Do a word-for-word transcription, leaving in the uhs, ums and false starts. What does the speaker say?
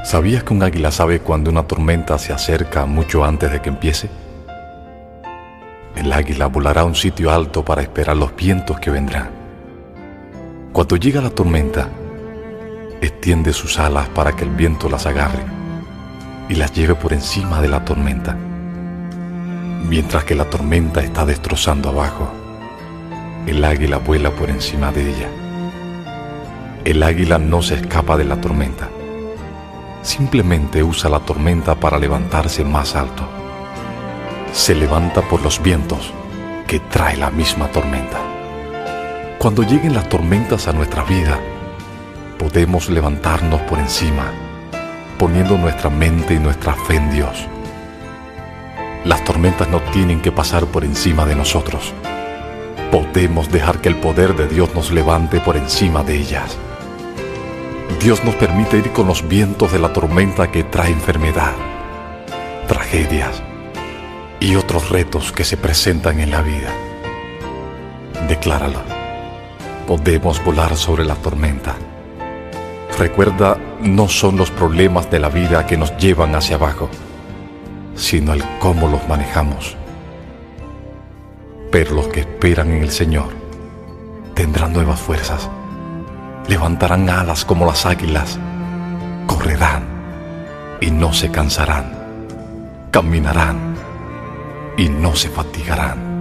¿Sabías que un águila sabe cuando una tormenta se acerca mucho antes de que empiece? El águila volará a un sitio alto para esperar los vientos que vendrán. Cuando llega la tormenta, extiende sus alas para que el viento las agarre y las lleve por encima de la tormenta. Mientras que la tormenta está destrozando abajo, el águila vuela por encima de ella. El águila no se escapa de la tormenta. Simplemente usa la tormenta para levantarse más alto. Se levanta por los vientos que trae la misma tormenta. Cuando lleguen las tormentas a nuestra vida, podemos levantarnos por encima, poniendo nuestra mente y nuestra fe en Dios. Las tormentas no tienen que pasar por encima de nosotros. Podemos dejar que el poder de Dios nos levante por encima de ellas. Dios nos permite ir con los vientos de la tormenta que trae enfermedad, tragedias y otros retos que se presentan en la vida. Decláralo. Podemos volar sobre la tormenta. Recuerda, no son los problemas de la vida que nos llevan hacia abajo, sino el cómo los manejamos. Pero los que esperan en el Señor tendrán nuevas fuerzas. Levantarán alas como las águilas, correrán y no se cansarán, caminarán y no se fatigarán.